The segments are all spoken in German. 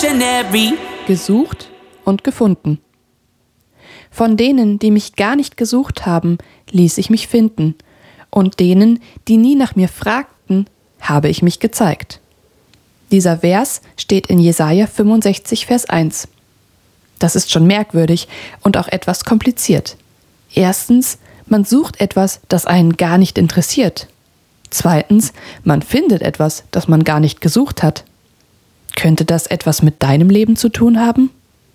revolutionary. Gesucht und gefunden. Von denen, die mich gar nicht gesucht haben, ließ ich mich finden, und denen, die nie nach mir fragten, habe ich mich gezeigt. Dieser Vers steht in Jesaja 65, Vers 1. Das ist schon merkwürdig und auch etwas kompliziert. Erstens, man sucht etwas, das einen gar nicht interessiert. Zweitens, man findet etwas, das man gar nicht gesucht hat. Könnte das etwas mit deinem Leben zu tun haben?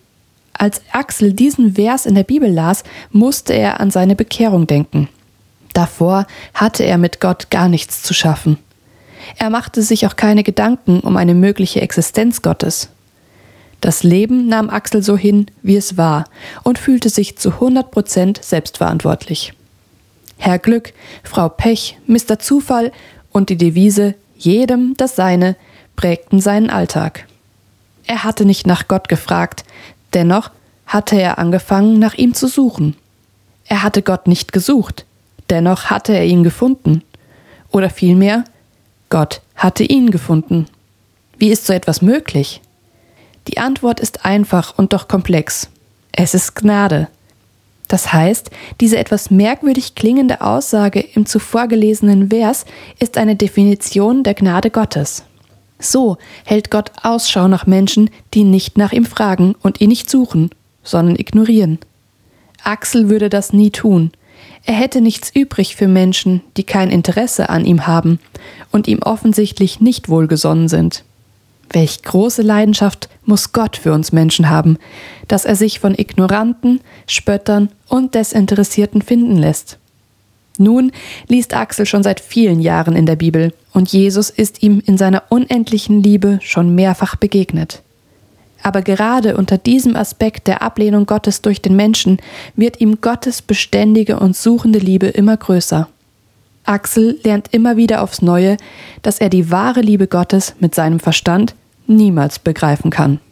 Als Axel diesen Vers in der Bibel las, musste er an seine Bekehrung denken. Davor hatte er mit Gott gar nichts zu schaffen. Er machte sich auch keine Gedanken um eine mögliche Existenz Gottes. Das Leben nahm Axel so hin, wie es war, und fühlte sich zu 100% selbstverantwortlich. Herr Glück, Frau Pech, Mr. Zufall und die Devise »Jedem das Seine« prägten seinen Alltag. Er hatte nicht nach Gott gefragt, dennoch hatte er angefangen, nach ihm zu suchen. Er hatte Gott nicht gesucht, dennoch hatte er ihn gefunden. Oder vielmehr, Gott hatte ihn gefunden. Wie ist so etwas möglich? Die Antwort ist einfach und doch komplex. Es ist Gnade. Das heißt, diese etwas merkwürdig klingende Aussage im zuvor gelesenen Vers ist eine Definition der Gnade Gottes. So hält Gott Ausschau nach Menschen, die nicht nach ihm fragen und ihn nicht suchen, sondern ignorieren. Axel würde das nie tun. Er hätte nichts übrig für Menschen, die kein Interesse an ihm haben und ihm offensichtlich nicht wohlgesonnen sind. Welch große Leidenschaft muss Gott für uns Menschen haben, dass er sich von Ignoranten, Spöttern und Desinteressierten finden lässt. Nun liest Axel schon seit vielen Jahren in der Bibel und Jesus ist ihm in seiner unendlichen Liebe schon mehrfach begegnet. Aber gerade unter diesem Aspekt der Ablehnung Gottes durch den Menschen wird ihm Gottes beständige und suchende Liebe immer größer. Axel lernt immer wieder aufs Neue, dass er die wahre Liebe Gottes mit seinem Verstand niemals begreifen kann.